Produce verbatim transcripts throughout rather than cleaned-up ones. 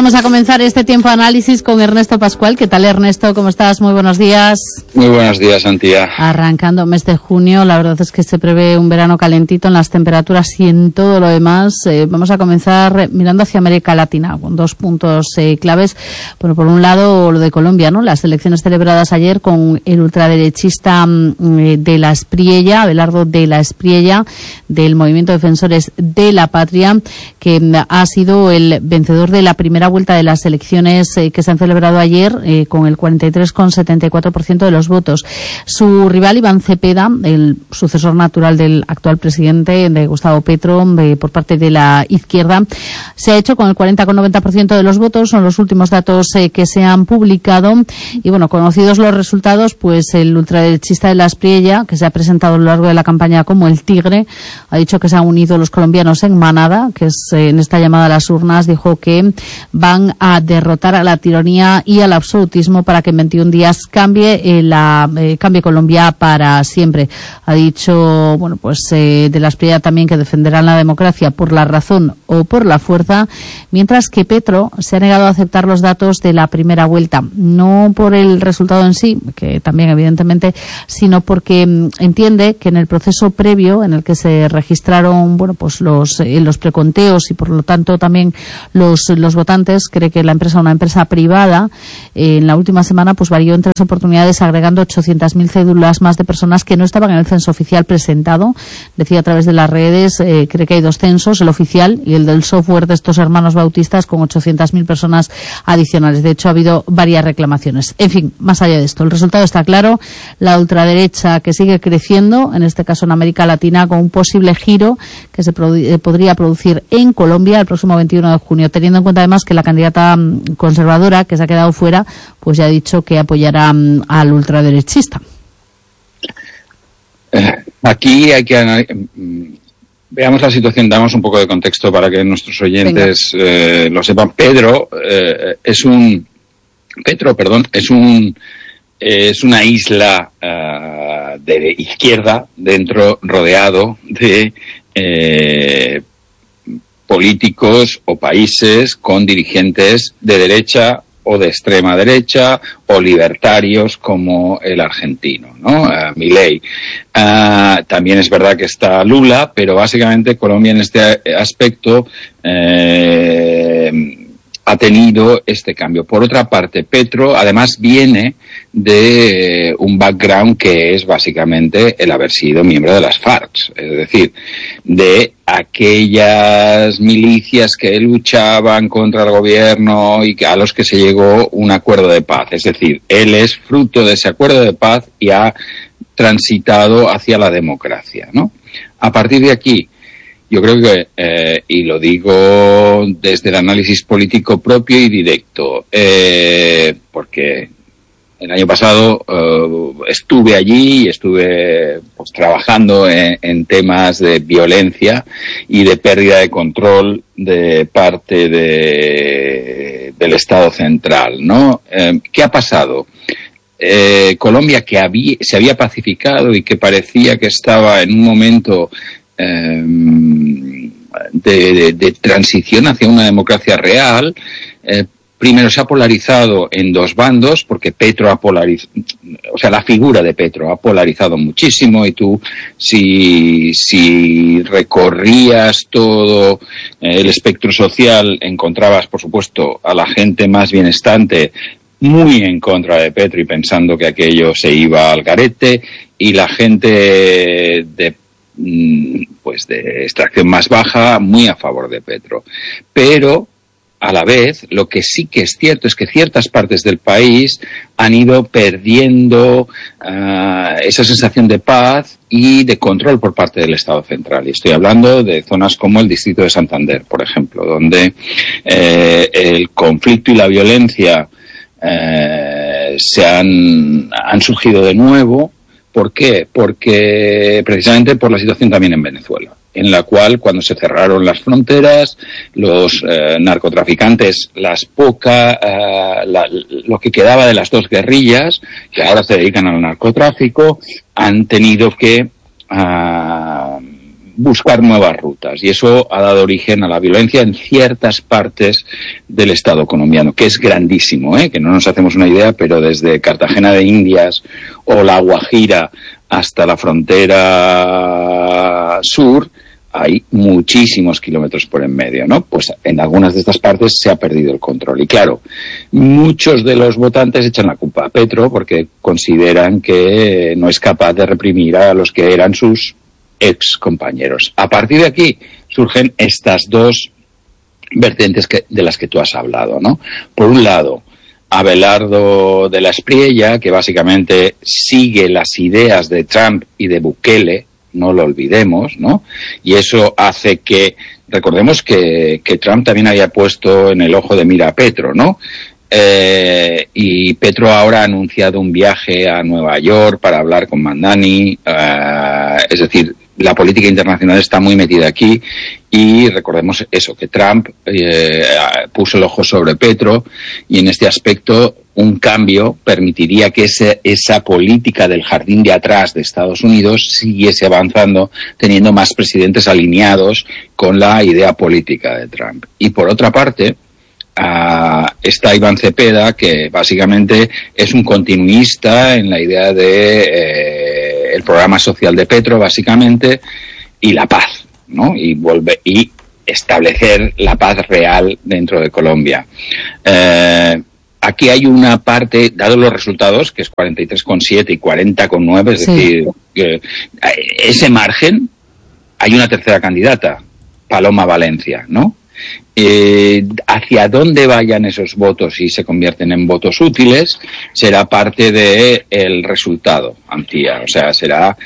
vamos a comenzar este tiempo de análisis con Ernesto Pascual. ¿Qué tal, Ernesto? ¿Cómo estás? Muy buenos días. Muy buenos días, Antía. Arrancando mes de junio, la verdad es que se prevé un verano calentito en las temperaturas y en todo lo demás. Eh, vamos a comenzar mirando hacia América Latina con dos puntos eh, claves. Bueno, por un lado, lo de Colombia, ¿no? Las elecciones celebradas ayer con el ultraderechista eh, de la Espriella, Abelardo de la Espriella, del Movimiento Defensores de la Patria, que ha sido el vencedor de la primera vuelta de las elecciones eh, que se han celebrado ayer eh, con el cuarenta y tres coma setenta y cuatro por ciento de los votos. Su rival, Iván Cepeda, el sucesor natural del actual presidente, de Gustavo Petro, de, por parte de la izquierda, se ha hecho con el cuarenta coma noventa por ciento de los votos. Son los últimos datos eh, que se han publicado. Y bueno, conocidos los resultados, pues el ultraderechista de la Espriella, que se ha presentado a lo largo de la campaña como el tigre, ha dicho que se han unido los colombianos en manada, que es eh, en esta llamada a las urnas, dijo que van a derrotar a la tiranía y al absolutismo para que en veintiún días cambie eh, la eh, cambie Colombia para siempre. Ha dicho, bueno, pues eh, de la Espriella también que defenderán la democracia por la razón o por la fuerza, mientras que Petro se ha negado a aceptar los datos de la primera vuelta, no por el resultado en sí, que también evidentemente, sino porque mm, entiende que en el proceso previo en el que se registraron, bueno, pues los eh, los preconteos y por lo tanto también los los votantes, cree que la empresa, una empresa privada, eh, en la última semana pues varió en tres oportunidades agregando ochocientas mil cédulas más de personas que no estaban en el censo oficial presentado. Decía a través de las redes, eh, cree que hay dos censos, el oficial y el del software de estos hermanos bautistas, con ochocientas mil personas adicionales. De hecho, ha habido varias reclamaciones. En fin, más allá de esto, el resultado está claro. La ultraderecha que sigue creciendo, en este caso en América Latina, con un posible giro que se produ- eh, podría producir en Colombia el próximo veintiuno de junio, teniendo en cuenta además que la candidata mm, conservadora, que se ha quedado fuera, pues ya ha dicho que apoyará mm, al ultraderechista. Aquí hay que analizar. Veamos la situación, damos un poco de contexto para que nuestros oyentes eh, lo sepan. Pedro eh, es un Petro, perdón, es un eh, es una isla uh, de izquierda dentro, rodeado de eh, políticos o países con dirigentes de derecha o de extrema derecha o libertarios como el argentino, ¿no? Uh, Milei. Uh, también es verdad que está Lula, pero básicamente Colombia en este aspecto eh, ha tenido este cambio. Por otra parte, Petro además viene de un background que es básicamente el haber sido miembro de las FARC, es decir, de aquellas milicias que luchaban contra el gobierno y a los que se llegó un acuerdo de paz. Es decir, él es fruto de ese acuerdo de paz y ha transitado hacia la democracia, ¿no? A partir de aquí, yo creo que, eh, y lo digo desde el análisis político propio y directo, eh, porque el año pasado uh, estuve allí y estuve pues, trabajando en, en temas de violencia y de pérdida de control de parte de, del Estado central, ¿no? Eh, ¿Qué ha pasado? Eh, Colombia, que había, se había pacificado y que parecía que estaba en un momento eh, de, de, de transición hacia una democracia real, eh, primero se ha polarizado en dos bandos, porque Petro ha polarizado, o sea, la figura de Petro ha polarizado muchísimo, y tú, si, si recorrías todo el espectro social, encontrabas, por supuesto, a la gente más bienestante muy en contra de Petro y pensando que aquello se iba al garete, y la gente de pues de extracción más baja muy a favor de Petro. Pero a la vez, lo que sí que es cierto es que ciertas partes del país han ido perdiendo uh, esa sensación de paz y de control por parte del Estado central. Y estoy hablando de zonas como el distrito de Santander, por ejemplo, donde eh, el conflicto y la violencia eh, se han, han surgido de nuevo. ¿Por qué? Porque precisamente por la situación también en Venezuela, en la cual cuando se cerraron las fronteras, los eh, narcotraficantes, las pocas, eh, la, lo que quedaba de las dos guerrillas, que ahora se dedican al narcotráfico, han tenido que uh, buscar nuevas rutas, y eso ha dado origen a la violencia en ciertas partes del Estado colombiano, que es grandísimo, ¿eh? Que no nos hacemos una idea, pero desde Cartagena de Indias o La Guajira hasta la frontera sur hay muchísimos kilómetros por en medio, ¿no? Pues en algunas de estas partes se ha perdido el control. Y claro, muchos de los votantes echan la culpa a Petro porque consideran que no es capaz de reprimir a los que eran sus ex compañeros. A partir de aquí surgen estas dos vertientes que, de las que tú has hablado, ¿no? Por un lado, Abelardo de la Espriella, que básicamente sigue las ideas de Trump y de Bukele, no lo olvidemos, ¿no? Y eso hace que, recordemos que, que Trump también había puesto en el ojo de mira a Petro, ¿no? Eh, y Petro ahora ha anunciado un viaje a Nueva York para hablar con Mandani, eh, es decir, la política internacional está muy metida aquí, y recordemos eso, que Trump eh, puso el ojo sobre Petro, y en este aspecto un cambio permitiría que ese, esa política del jardín de atrás de Estados Unidos siguiese avanzando, teniendo más presidentes alineados con la idea política de Trump. Y por otra parte, Uh, está Iván Cepeda, que básicamente es un continuista en la idea de eh, el programa social de Petro, básicamente, y la paz, ¿no? Y volver y establecer la paz real dentro de Colombia. Eh, aquí hay una parte, dados los resultados, que es cuarenta y tres coma siete y cuarenta coma nueve, es sí. decir, eh, ese margen, hay una tercera candidata, Paloma Valencia, ¿no? Eh, hacia dónde vayan esos votos y se convierten en votos útiles será parte de el resultado, Antía. O sea, será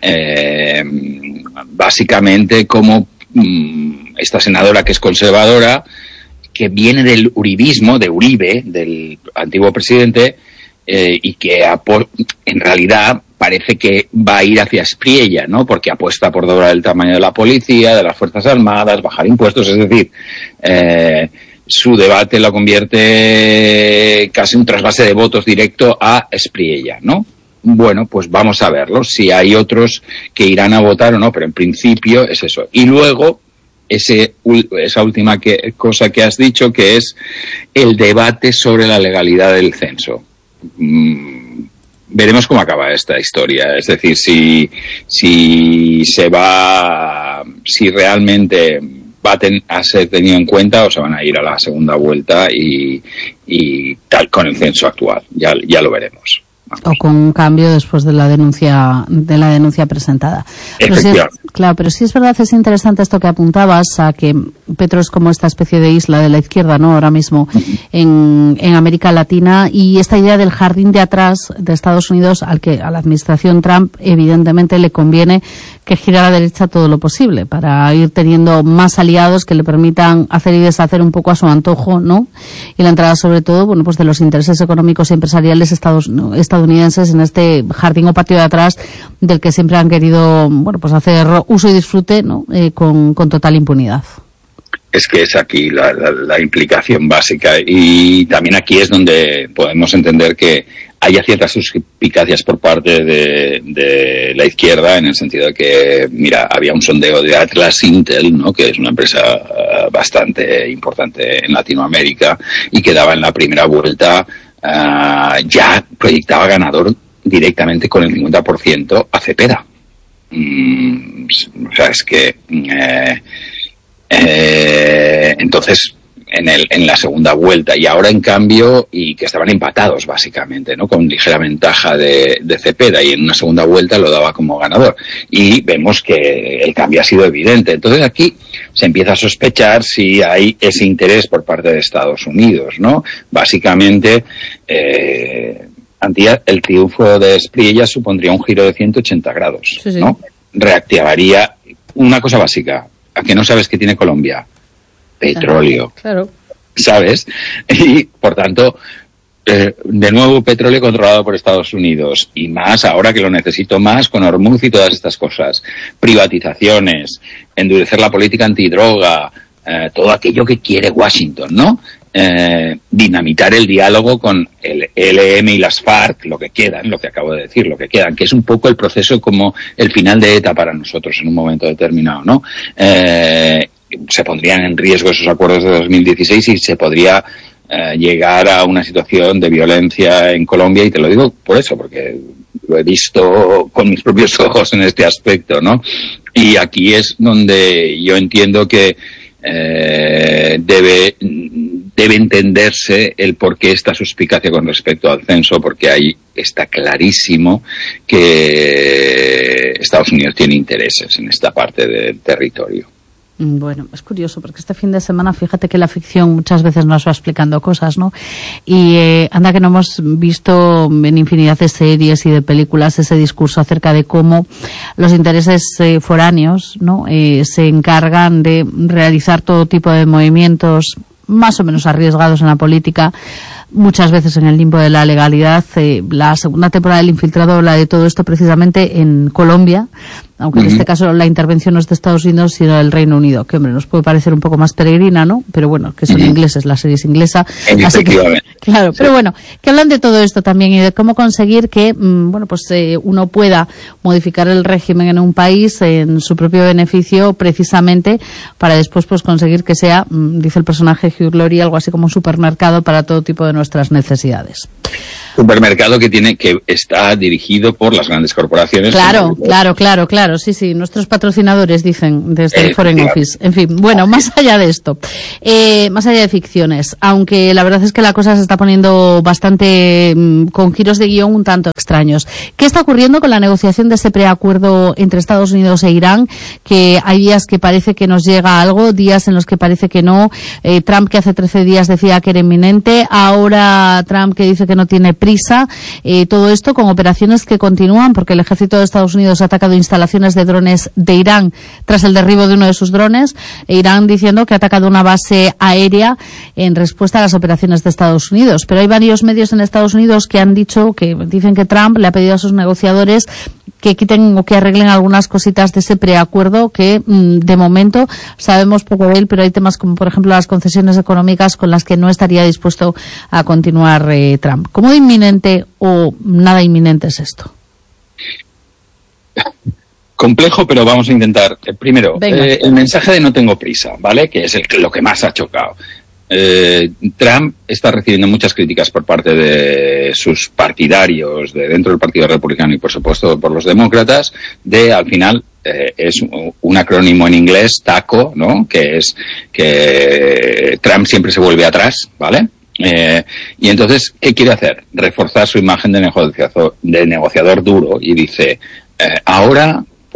eh, básicamente como mm, esta senadora, que es conservadora, que viene del uribismo, de Uribe, del antiguo presidente, eh, y que en realidad parece que va a ir hacia Espriella, ¿no? Porque apuesta por doblar el tamaño de la policía, de las Fuerzas Armadas, bajar impuestos, es decir, eh, su debate lo convierte casi en un trasvase de votos directo a Espriella, ¿no? Bueno, pues vamos a verlo, si hay otros que irán a votar o no, pero en principio es eso. Y luego, ese, esa última que, cosa que has dicho, que es el debate sobre la legalidad del censo. Mm, veremos cómo acaba esta historia, es decir, si, si se va, si realmente va a, ten, a ser tenido en cuenta o se van a ir a la segunda vuelta y, y tal con el censo actual, ya, ya lo veremos. Vamos. O con un cambio después de la denuncia de la denuncia presentada. Pero sí es, claro, pero sí es verdad, es interesante esto que apuntabas, a que Petro es como esta especie de isla de la izquierda, ¿no? Ahora mismo en, en América Latina, y esta idea del jardín de atrás de Estados Unidos, al que a la administración Trump evidentemente le conviene que gire a la derecha todo lo posible para ir teniendo más aliados que le permitan hacer y deshacer un poco a su antojo, ¿no? Y la entrada sobre todo, bueno, pues de los intereses económicos y empresariales estados, no, estadounidenses en este jardín o patio de atrás del que siempre han querido, bueno, pues hacer uso y disfrute, ¿no? Eh, con, con total impunidad. Es que es aquí la, la, la implicación básica, y también aquí es donde podemos entender que haya ciertas suspicacias por parte de, de la izquierda, en el sentido de que, mira, había un sondeo de Atlas Intel, ¿no? Que es una empresa uh, bastante importante en Latinoamérica, y que daba en la primera vuelta, uh, ya proyectaba ganador directamente con el cincuenta por ciento a Cepeda. Mm, o sea, es que eh, eh, entonces en el en la segunda vuelta, y ahora en cambio, y que estaban empatados básicamente, ¿no? Con ligera ventaja de, de Cepeda, y en una segunda vuelta lo daba como ganador, y vemos que el cambio ha sido evidente. Entonces aquí se empieza a sospechar si hay ese interés por parte de Estados Unidos, ¿no? Básicamente, eh, el triunfo de Espriella supondría un giro de ciento ochenta grados, sí, sí. ¿no? Reactivaría una cosa básica, ¿a que no sabes qué tiene Colombia? Petróleo. Claro. ¿Sabes? Y, por tanto, eh, de nuevo petróleo controlado por Estados Unidos, y más ahora que lo necesito más con Hormuz y todas estas cosas. Privatizaciones, endurecer la política antidroga, eh, todo aquello que quiere Washington, ¿no? eh, dinamitar el diálogo con el E L N y las FARC, lo que quedan, lo que acabo de decir, lo que quedan, que es un poco el proceso como el final de ETA para nosotros en un momento determinado, ¿no? Eh, se pondrían en riesgo esos acuerdos de dos mil dieciséis y se podría eh, llegar a una situación de violencia en Colombia, y te lo digo por eso, porque lo he visto con mis propios ojos en este aspecto, ¿no? Y aquí es donde yo entiendo que eh, debe debe entenderse el por qué esta suspicacia con respecto al censo, porque ahí está clarísimo que Estados Unidos tiene intereses en esta parte del territorio. Bueno, es curioso porque este fin de semana, fíjate que la ficción muchas veces nos va explicando cosas, ¿no? Y eh, anda que no hemos visto en infinidad de series y de películas ese discurso acerca de cómo los intereses eh, foráneos, ¿no? Eh, se encargan de realizar todo tipo de movimientos más o menos arriesgados en la política, muchas veces en el limbo de la legalidad. Eh, la segunda temporada del Infiltrado habla de todo esto precisamente en Colombia, aunque uh-huh. en este caso la intervención no es de Estados Unidos sino del Reino Unido, que hombre, nos puede parecer un poco más peregrina, ¿no? Pero bueno, que son uh-huh. ingleses, la serie es inglesa, así que, claro, sí. Pero bueno, que hablan de todo esto también y de cómo conseguir que, mmm, bueno, pues eh, uno pueda modificar el régimen en un país en su propio beneficio, precisamente para después pues conseguir que sea, mmm, dice el personaje Hugh Laurie, algo así como un supermercado para todo tipo de nuestras necesidades. Supermercado que tiene que está dirigido por las grandes corporaciones. Claro, claro, claro, claro, sí, sí, nuestros patrocinadores dicen desde el Foreign Office. En fin, bueno, más allá de esto, eh, más allá de ficciones, aunque la verdad es que la cosa se está poniendo bastante mmm, con giros de guión un tanto extraños. ¿Qué está ocurriendo con la negociación de ese preacuerdo entre Estados Unidos e Irán? Que hay días que parece que nos llega algo, días en los que parece que no. Eh, Trump, que hace trece días decía que era inminente, ahora Trump que dice que no tiene prisa, eh, todo esto con operaciones que continúan porque el ejército de Estados Unidos ha atacado instalaciones de drones de Irán tras el derribo de uno de sus drones, e Irán diciendo que ha atacado una base aérea en respuesta a las operaciones de Estados Unidos. Pero hay varios medios en Estados Unidos que han dicho, que dicen que Trump le ha pedido a sus negociadores que quiten o que arreglen algunas cositas de ese preacuerdo que mmm, de momento sabemos poco de él, pero hay temas como por ejemplo las concesiones económicas con las que no estaría dispuesto a continuar eh, Trump. ¿Cómo de inminente o nada inminente es esto? Complejo, pero vamos a intentar. Eh, primero, eh, el mensaje de no tengo prisa, ¿vale? Que es el, lo que más ha chocado. Eh, Trump está recibiendo muchas críticas por parte de sus partidarios de dentro del Partido Republicano y por supuesto por los demócratas, de al final eh, es un, un acrónimo en inglés, TACO, ¿no? Que es que Trump siempre se vuelve atrás, ¿vale? Eh, y entonces, ¿qué quiere hacer? Reforzar su imagen de negociador, de negociador duro, y dice, eh, ahora